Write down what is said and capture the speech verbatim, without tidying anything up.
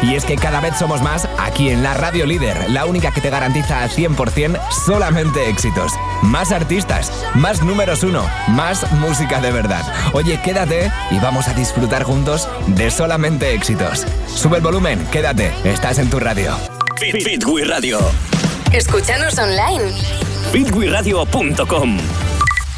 Y es que cada vez somos más aquí en la Radio Líder, la única que te garantiza al cien por ciento solamente éxitos. Más artistas, más números uno, más música de verdad. Oye, quédate y vamos a disfrutar juntos de solamente éxitos. Sube el volumen, quédate, estás en tu radio. Fit, Fit, Fit We Radio. Escúchanos online. fit we radio punto com.